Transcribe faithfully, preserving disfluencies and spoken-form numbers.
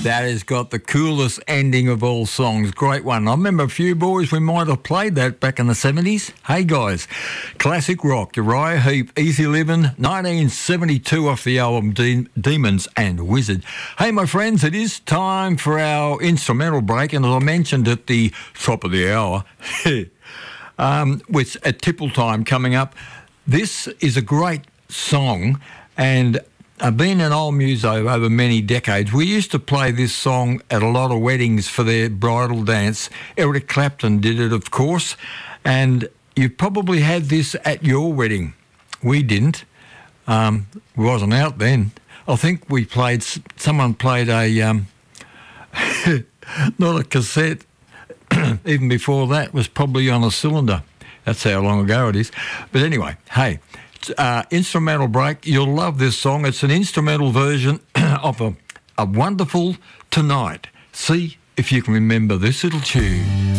That has got the coolest ending of all songs. Great one. I remember a few boys, we might have played that back in the seventies. Hey, guys. Classic rock, Uriah Heep, Easy Living, nineteen seventy-two off the album De- Demons and Wizard. Hey, my friends, it is time for our instrumental break, and as I mentioned at the top of the hour, um, with a tipple time coming up, this is a great song, and I've been in old muso over many decades. We used to play this song at a lot of weddings for their bridal dance. Eric Clapton did it, of course, and you probably had this at your wedding. We didn't. Um, we wasn't out then. I think we played, someone played a, um, not a cassette, even before that, was probably on a cylinder. That's how long ago it is. But anyway, hey, uh, instrumental break. You'll love this song. It's an instrumental version of a, a Wonderful Tonight. See if you can remember this little tune.